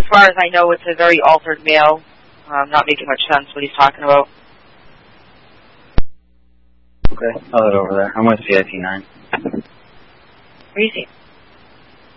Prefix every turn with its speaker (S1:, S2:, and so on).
S1: far as I know, it's a very altered male. Not making much sense what he's talking about.
S2: Okay, I'll head over there. I'm with VIP 9.
S1: Where is he?